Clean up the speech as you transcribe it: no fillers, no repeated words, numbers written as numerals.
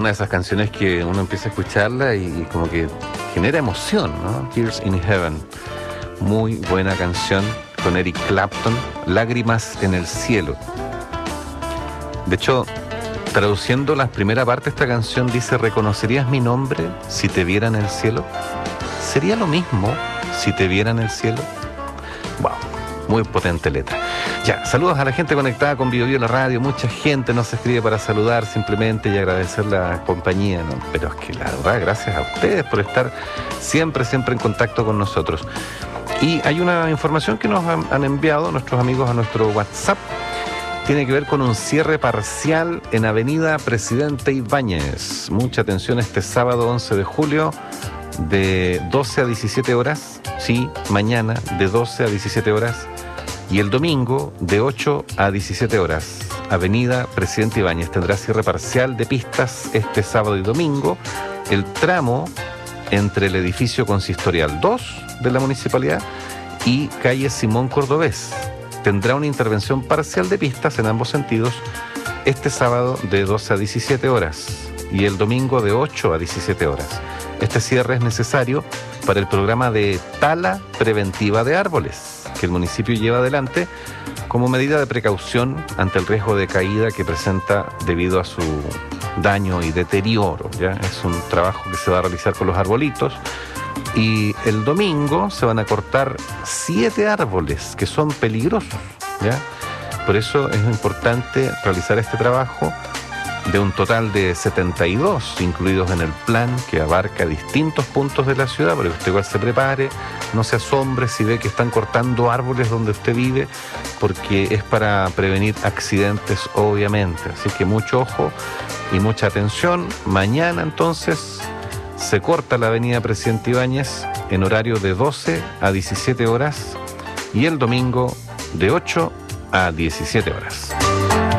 una de esas canciones que uno empieza a escucharla y como que genera emoción, ¿no? Tears in Heaven. Muy buena canción con Eric Clapton. Lágrimas en el cielo. De hecho, traduciendo la primera parte de esta canción dice: ¿reconocerías mi nombre si te viera en el cielo? ¿Sería lo mismo si te viera en el cielo? Wow, muy potente letra. Ya, saludos a la gente conectada con Bio Bio la radio. Mucha gente nos escribe para saludar simplemente y agradecer la compañía, ¿no? Pero es que la verdad, gracias a ustedes por estar siempre en contacto con nosotros. Y hay una información que nos han enviado nuestros amigos a nuestro WhatsApp. Tiene que ver con un cierre parcial en Avenida Presidente Ibáñez. Mucha atención este sábado 11 de julio de 12 a 17 horas. Sí, mañana de 12 a 17 horas. Y el domingo de 8 a 17 horas. Avenida Presidente Ibáñez tendrá cierre parcial de pistas este sábado y domingo. El tramo entre el edificio consistorial 2 de la municipalidad y calle Simón Cordobés tendrá una intervención parcial de pistas en ambos sentidos este sábado de 12 a 17 horas y el domingo de 8 a 17 horas. Este cierre es necesario para el programa de tala preventiva de árboles que el municipio lleva adelante como medida de precaución ante el riesgo de caída que presenta debido a su daño y deterioro, ¿ya? Es un trabajo que se va a realizar con los arbolitos. Y el domingo se van a cortar 7 árboles que son peligrosos, ¿ya? Por eso es importante realizar este trabajo de un total de 72 incluidos en el plan que abarca distintos puntos de la ciudad, para que usted igual se prepare, no se asombre si ve que están cortando árboles donde usted vive, porque es para prevenir accidentes, obviamente. Así que mucho ojo y mucha atención. Mañana entonces se corta la avenida Presidente Ibáñez en horario de 12 a 17 horas y el domingo de 8 a 17 horas.